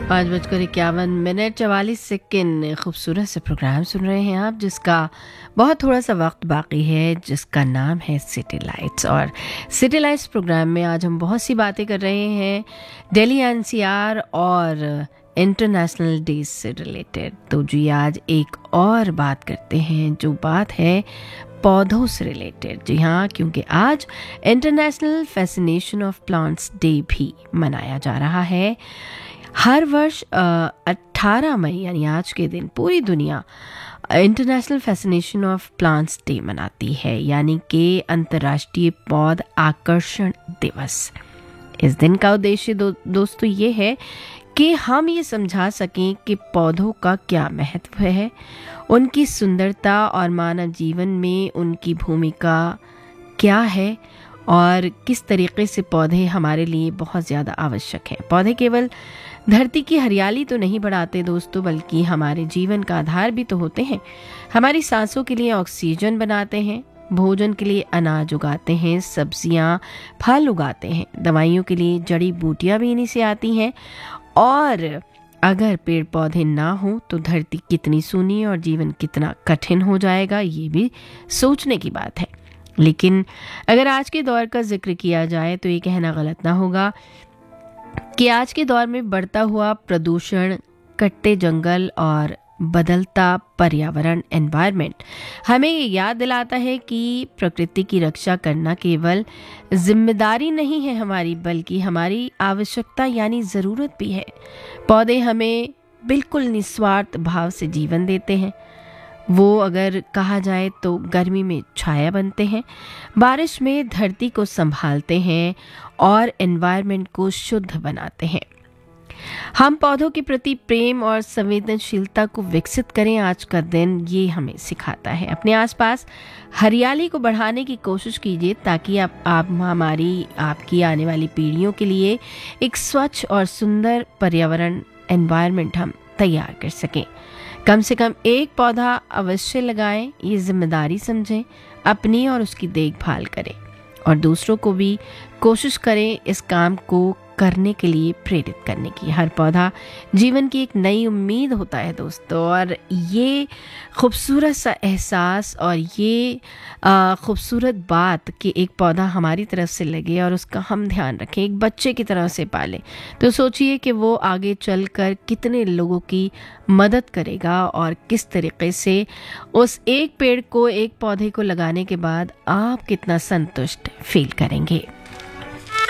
5:51 44 खूबसूरत से प्रोग्राम सुन रहे हैं आप, जिसका बहुत थोड़ा सा वक्त बाकी है, जिसका नाम है सिटी लाइट्स। और सिटी लाइट्स प्रोग्राम में आज हम बहुत सी बातें कर रहे हैं दिल्ली एनसीआर और इंटरनेशनल डेज से रिलेटेड। तो जी आज एक और बात करते हैं, जो बात है पौधों से रिलेटेड। जी हाँ, क्योंकि आज international fascination of plants day भी मनाया जा रहा है। हर वर्ष 18 मई यानी आज के दिन पूरी दुनिया international fascination of plants day मनाती है, यानी कि अंतर्राष्ट्रीय पौध आकर्षण दिवस। इस दिन का उद्देश्य दोस्तों ये है कि हम ये समझा सकें कि पौधों का क्या महत्व है, उनकी सुंदरता और मानव जीवन में उनकी भूमिका क्या है और किस तरीके से पौधे हमारे लिए बहुत ज़्यादा आवश्यक हैं। पौधे केवल धरती की हरियाली तो नहीं बढ़ाते दोस्तों, बल्कि हमारे जीवन का आधार भी तो होते हैं। हमारी सांसों के लिए ऑक्सीजन बनाते हैं, भोजन के लिए अनाज उगाते हैं, सब्जियां फल उगाते हैं, दवाइयों के लिए जड़ी बूटियां भी इन्हीं से आती हैं। और अगर पेड़ पौधे ना हो तो धरती कितनी सूनी और जीवन कितना कठिन हो जाएगा, ये भी सोचने की बात है। लेकिन अगर आज के दौर का जिक्र किया जाए तो ये कहना गलत ना होगा कि आज के दौर में बढ़ता हुआ प्रदूषण, कटते जंगल और बदलता पर्यावरण एनवायरनमेंट हमें ये याद दिलाता है कि प्रकृति की रक्षा करना केवल जिम्मेदारी नहीं है हमारी, बल्कि हमारी आवश्यकता यानी ज़रूरत भी है। पौधे हमें बिल्कुल निस्वार्थ भाव से जीवन देते हैं। वो अगर कहा जाए तो गर्मी में छाया बनते हैं, बारिश में धरती को संभालते हैं और एनवायरनमेंट को शुद्ध बनाते हैं। हम पौधों के प्रति प्रेम और संवेदनशीलता को विकसित करें, आज का दिन ये हमें सिखाता है। अपने आसपास हरियाली को बढ़ाने की कोशिश कीजिए, ताकि आप हमारी आपकी आने वाली पीढ़ियों के लिए एक स्वच्छ और सुंदर पर्यावरण एनवायरनमेंट हम तैयार कर सकें। कम से कम एक पौधा अवश्य लगाएं, ये जिम्मेदारी समझें, अपनी और उसकी देखभाल करें और दूसरों को भी कोशिश करें इस काम को करने के लिए प्रेरित करने की। हर पौधा जीवन की एक नई उम्मीद होता है दोस्तों, और ये खूबसूरत सा एहसास और ये खूबसूरत बात कि एक पौधा हमारी तरफ से लगे और उसका हम ध्यान रखें, एक बच्चे की तरह से पालें, तो सोचिए कि वो आगे चलकर कितने लोगों की मदद करेगा और किस तरीके से उस एक पेड़ को, एक पौधे को लगाने के बाद आप कितना संतुष्ट फील करेंगे।